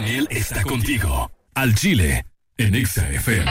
Daniel está contigo. Al Chile, en Exa FM.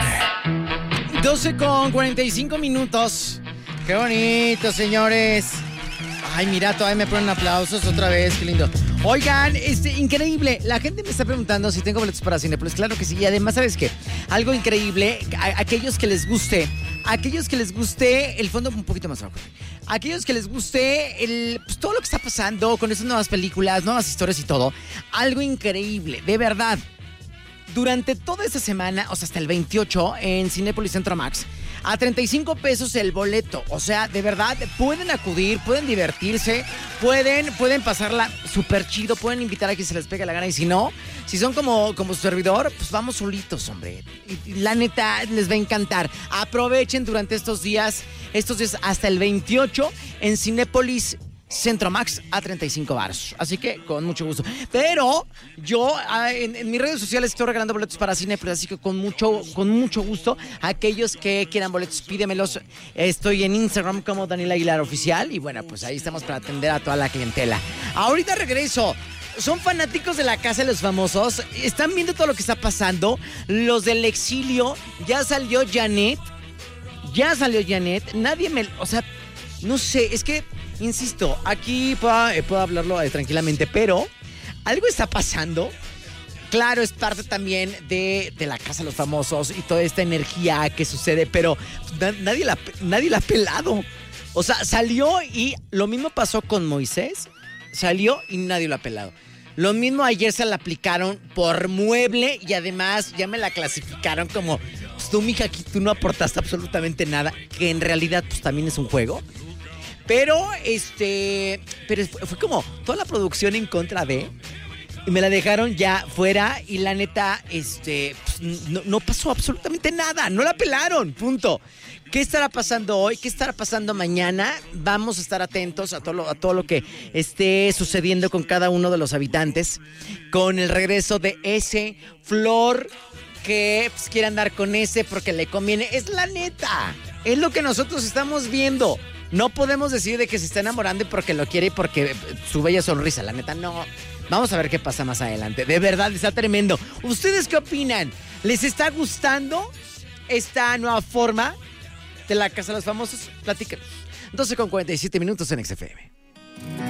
12:45. Qué bonito, señores. Ay, mira, todavía me ponen aplausos otra vez, qué lindo. Oigan, increíble. La gente me está preguntando si tengo boletos para Cinépolis. Claro que sí. Y además, ¿sabes qué? Algo increíble. Aquellos que les guste el fondo un poquito más abajo. Aquellos que les guste pues, todo lo que está pasando con estas nuevas películas, nuevas historias y todo. Algo increíble, de verdad. Durante toda esta semana, o sea, hasta el 28, en Cinépolis Centro Max, a 35 pesos el boleto. O sea, de verdad, pueden acudir, pueden divertirse, pueden pasarla súper chido, pueden invitar a quien se les pegue la gana. Y si no, si son como su servidor, pues vamos solitos, hombre. Y la neta, les va a encantar. Aprovechen durante estos días hasta el 28 en Cinépolis Centro Max a 35 baros. Así que con mucho gusto. Pero yo en mis redes sociales estoy regalando boletos para Cinépolis, así que con mucho gusto. Aquellos que quieran boletos, pídemelos. Estoy en Instagram como Daniel Aguilar Oficial. Y bueno, pues ahí estamos para atender a toda la clientela. Ahorita regreso. Son fanáticos de La Casa de los Famosos. Están viendo todo lo que está pasando. Los del exilio. Ya salió Janet. Nadie o sea, no sé, es que insisto, aquí puedo hablarlo tranquilamente, pero algo está pasando. Claro, es parte también de La Casa de los Famosos y toda esta energía que sucede, pero nadie la ha pelado. O sea, salió y lo mismo pasó con Moisés. Salió y nadie lo ha pelado. Lo mismo ayer se la aplicaron por mueble y además ya me la clasificaron como pues tú, mija, aquí tú no aportaste absolutamente nada, que en realidad pues también es un juego. Pero fue como toda la producción en contra de, y me la dejaron ya fuera y la neta, pues, no pasó absolutamente nada, no la pelaron, punto. ¿Qué estará pasando hoy? ¿Qué estará pasando mañana? Vamos a estar atentos a todo lo que esté sucediendo con cada uno de los habitantes, con el regreso de ese Flor que pues, quiere andar con ese porque le conviene. Es la neta, es lo que nosotros estamos viendo. No podemos decir de que se está enamorando y porque lo quiere y porque su bella sonrisa. La neta, no. Vamos a ver qué pasa más adelante. De verdad, está tremendo. ¿Ustedes qué opinan? ¿Les está gustando esta nueva forma de La Casa de los Famosos? Platíquenos. 12:47 en XFM.